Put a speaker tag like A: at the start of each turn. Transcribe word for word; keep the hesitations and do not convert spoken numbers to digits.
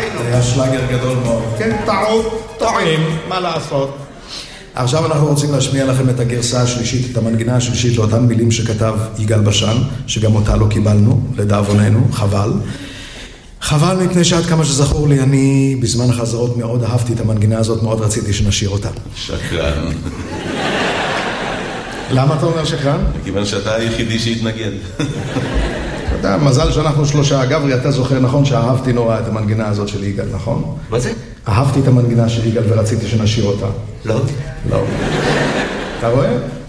A: טעינו.
B: זה היה שלאגר גדול מאוד.
A: כן, טעות, טועים, מה לעשות?
B: עכשיו אנחנו רוצים להשמיע לכם את הגרסה השלישית, את המנגינה השלישית לאותן מילים שכתב יגאל בשן, שגם אותה לא קיבלנו, לדאבוננו, חבל. חבל מפני שעד כמה שזכור לי, אני בזמן החזרות מאוד אהבתי את המנגינה הזאת, מאוד רציתי שנשאיר אותה.
C: שקרן.
B: למה אתה אומר שקרן?
C: מכיוון שאתה היחידי שהתנגד.
B: אתה יודע, מזל שאנחנו שלושה. גברי, אתה זוכר נכון שאהבתי נורא את המנגינה הזאת של יגאל, נכון?
A: מה זה?
B: אהבתי את המנגינה של יגאל ורציתי שנשאיר אותה.
A: לא.
B: לא. אתה רואה?